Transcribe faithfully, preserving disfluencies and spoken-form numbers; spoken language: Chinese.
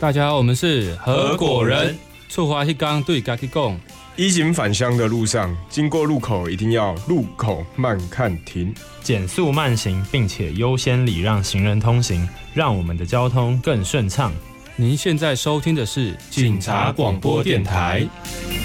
大家好，我们是合果人。 出发迄天对家己讲， 衣锦返乡的路上，经过路口一定要路口慢看停， 减速慢行，并且优先礼让行人通行，让我们的交通更顺畅。 您现在收听的是警察广播电台。